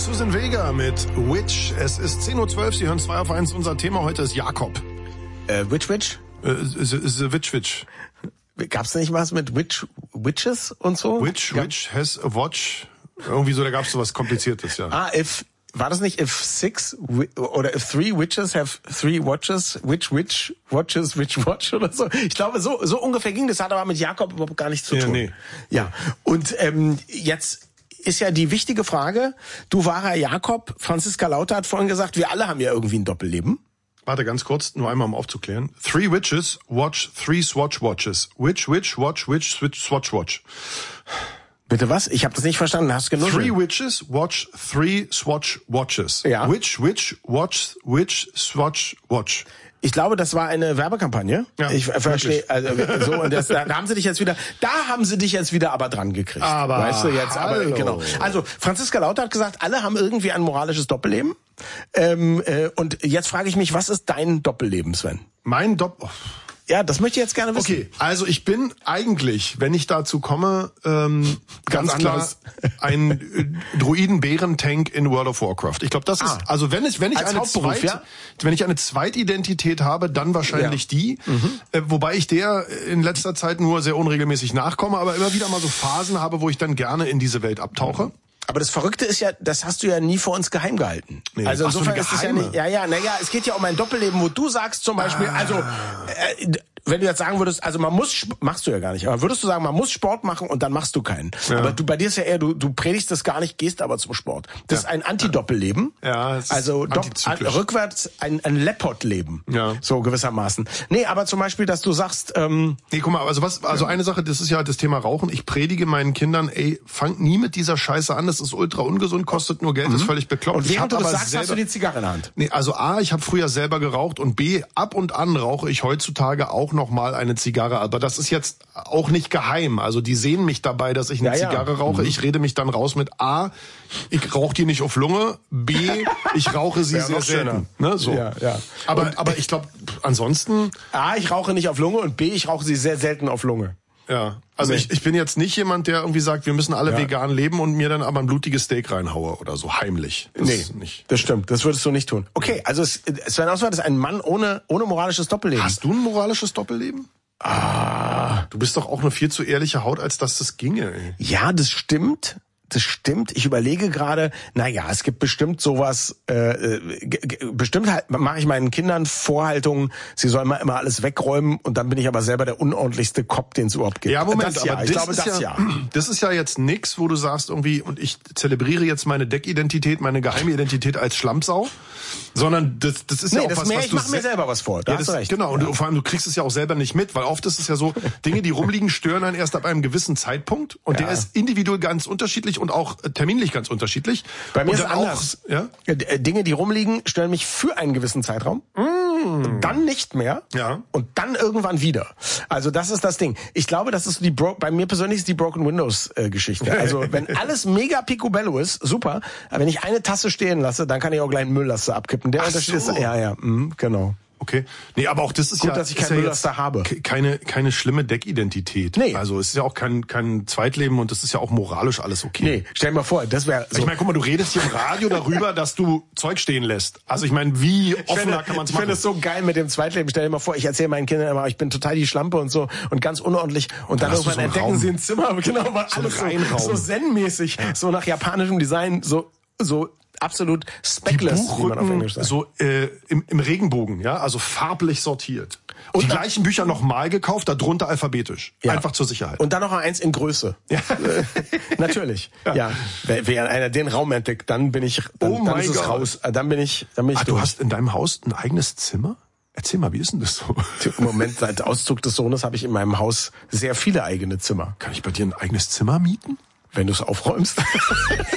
Susan Vega mit Witch. Es ist 10:12 Uhr, Sie hören 2 auf 1. Unser Thema heute ist Jakob. Witch? The Witch. Gab's da nicht was mit Witches und so? Witch has a watch. Irgendwie so, da gab's so was Kompliziertes, ja. War das nicht if 6 oder if 3 witches have 3 watches, which watches which watch oder so? Ich glaube, so ungefähr ging das, hat aber mit Jakob überhaupt gar nichts zu tun. Nee. Ja, und jetzt ist ja die wichtige Frage, du wahrer Jakob, Franziska Lauter hat vorhin gesagt, wir alle haben ja irgendwie ein Doppelleben. Warte, ganz kurz, nur einmal um aufzuklären. 3 witches watch 3 swatch watches. Witch watch switch swatch watch. Bitte was? Ich habe das nicht verstanden. Hast du genuschelt? 3 witches watch 3 swatch watches. Ja. Witch watch swatch watch. Ich glaube, das war eine Werbekampagne. Ja, ich verstehe. Also so, und da haben sie dich jetzt wieder aber dran gekriegt. Aber weißt du jetzt, hallo. Genau. Also Franziska Lauter hat gesagt, alle haben irgendwie ein moralisches Doppelleben. Und jetzt frage ich mich, was ist dein Doppelleben, Sven? Mein Ja, das möchte ich jetzt gerne wissen. Okay, also ich bin eigentlich, wenn ich dazu komme, ganz klar ein Druiden-Bären-Tank in World of Warcraft. Ich glaube, das ist, also wenn ich eine Zweitidentität habe, dann wahrscheinlich die. Wobei ich der in letzter Zeit nur sehr unregelmäßig nachkomme, aber immer wieder mal so Phasen habe, wo ich dann gerne in diese Welt abtauche. Aber das Verrückte ist ja, das hast du ja nie vor uns geheim gehalten. Nee. Also insofern so, ist es ja nicht, es geht ja um ein Doppelleben, wo du sagst zum Beispiel, wenn du jetzt sagen würdest, also machst du ja gar nicht, aber würdest du sagen, man muss Sport machen und dann machst du keinen. Ja. Aber bei dir ist ja eher, du predigst das gar nicht, gehst aber zum Sport. Das ist ein Antidoppelleben. Ja, es also ist rückwärts ein Leopard-Leben. Ja. So gewissermaßen. Nee, aber zum Beispiel, dass du sagst, nee, guck mal, also eine Sache, das ist ja das Thema Rauchen. Ich predige meinen Kindern, fang nie mit dieser Scheiße an, das ist ultra ungesund, kostet nur Geld, ist völlig bekloppt. Und während du das sagst, hast du die Zigarre in der Hand. Nee, also A, ich habe früher selber geraucht und B, ab und an rauche ich heutzutage auch noch mal eine Zigarre. Aber das ist jetzt auch nicht geheim. Also die sehen mich dabei, dass ich eine Zigarre rauche. Ich rede mich dann raus mit A, ich rauche die nicht auf Lunge, B, ich rauche sie sehr selten. Ne, so. Ja. Aber ich glaube, ansonsten... A, ich rauche nicht auf Lunge und B, ich rauche sie sehr selten auf Lunge. Ja, also ich bin jetzt nicht jemand, der irgendwie sagt, wir müssen alle vegan leben und mir dann aber ein blutiges Steak reinhaue oder so, heimlich. Das stimmt, das würdest du nicht tun. Okay, also Sven Auswald ist ein Mann ohne moralisches Doppelleben. Hast du ein moralisches Doppelleben? Du bist doch auch eine viel zu ehrliche Haut, als dass das ginge. Ey. Ja, das stimmt. Ich überlege gerade, es gibt bestimmt sowas, bestimmt halt mache ich meinen Kindern Vorhaltungen, sie sollen mal immer alles wegräumen und dann bin ich aber selber der unordentlichste Kopf, den es überhaupt gibt. Ja, Moment, das ist ja jetzt nix, wo du sagst irgendwie, und ich zelebriere jetzt meine Deckidentität, meine geheime Identität als Schlampsau, sondern das ist ja auch was ich mache mir selber was vor, da hast du recht. Genau, und vor allem du kriegst es ja auch selber nicht mit, weil oft ist es ja so, Dinge, die rumliegen, stören dann erst ab einem gewissen Zeitpunkt und der ist individuell ganz unterschiedlich und auch terminlich ganz unterschiedlich. Bei mir ist es anders. Dinge, die rumliegen, stören mich für einen gewissen Zeitraum, dann nicht mehr und dann irgendwann wieder. Also das ist das Ding. Ich glaube, das ist bei mir persönlich ist die Broken Windows Geschichte. Also wenn alles mega picobello ist, super. Aber wenn ich eine Tasse stehen lasse, dann kann ich auch gleich einen Mülllaster abkippen. Der Unterschied ist, genau. Okay. Nee, aber auch das ist gut, dass ich keinen Mülllaster habe. Keine schlimme Deckidentität. Nee. Also es ist ja auch kein Zweitleben und es ist ja auch moralisch alles okay. Nee, stell dir mal vor, das wäre so. Ich meine, guck mal, du redest hier im Radio darüber, dass du Zeug stehen lässt. Also ich meine, wie offener kann man es machen? Ich finde es so geil mit dem Zweitleben. Stell dir mal vor, ich erzähle meinen Kindern immer, ich bin total die Schlampe und so und ganz unordentlich und dann irgendwann entdecken sie ein Zimmer, genau, weil alles so zen-mäßig, so nach japanischem Design, so absolut speckless, wie man auf Englisch sagt. So im Regenbogen, ja, also farblich sortiert. Und die gleichen Bücher nochmal gekauft, darunter alphabetisch. Ja. Einfach zur Sicherheit. Und dann noch eins in Größe. Ja. Natürlich. Ja. Wer einer den Raum entdeckt, dann bin ich, dann ist es raus. Dann bin ich durch. Du hast in deinem Haus ein eigenes Zimmer? Erzähl mal, wie ist denn das so? Im Moment, seit Auszug des Sohnes, habe ich in meinem Haus sehr viele eigene Zimmer. Kann ich bei dir ein eigenes Zimmer mieten? Wenn du es aufräumst.